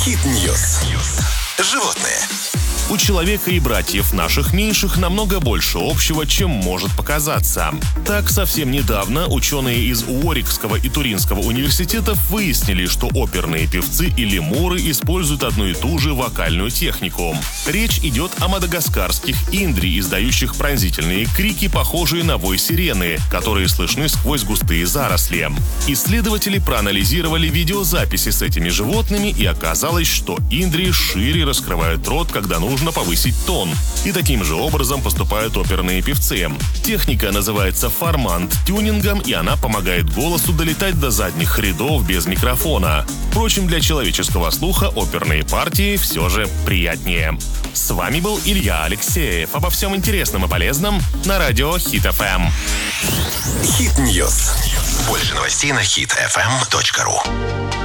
Хит-ньюс. Животные. У человека и братьев наших меньших намного больше общего, чем может показаться. Так, совсем недавно ученые из Уорикского и Туринского университетов выяснили, что оперные певцы и лемуры используют одну и ту же вокальную технику. Речь идет о мадагаскарских индри, издающих пронзительные крики, похожие на вой сирены, которые слышны сквозь густые заросли. Исследователи проанализировали видеозаписи с этими животными, и оказалось, что индри шире раскрывают рот, когда нужно повысить тон. И таким же образом поступают оперные певцы. Техника называется формант-тюнингом, и она помогает голосу долетать до задних рядов без микрофона. Впрочем, для человеческого слуха оперные партии все же приятнее. С вами был Илья Алексеев. Обо всем интересном и полезном на радио Хит FM. Хит-ньюс. Больше новостей на hitfm.ru.